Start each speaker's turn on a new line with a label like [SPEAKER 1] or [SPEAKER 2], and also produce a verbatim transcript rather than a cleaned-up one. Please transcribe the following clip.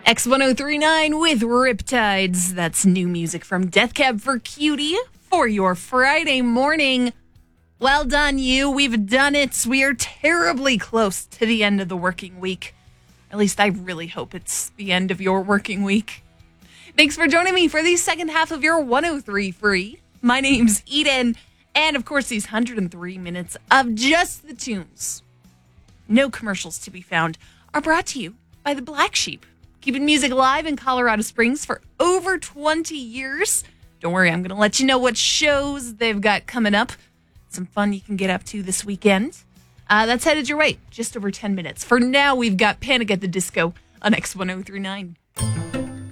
[SPEAKER 1] X ten thirty-nine with Riptides. That's new music from Death Cab for Cutie for your Friday morning. Well done, you. We've done it. We are terribly close to the end of the working week. At least I really hope it's the end of your working week. Thanks for joining me for the second half of your one oh three Free. My name's Eden. And, of course, these one hundred three minutes of just the tunes, no commercials to be found, are brought to you by the Black Sheep. Keeping music alive in Colorado Springs for over twenty years. Don't worry, I'm going to let you know what shows they've got coming up. Some fun you can get up to this weekend. Uh, that's headed your way, just over ten minutes. For now, we've got Panic at the Disco on X ten thirty-nine.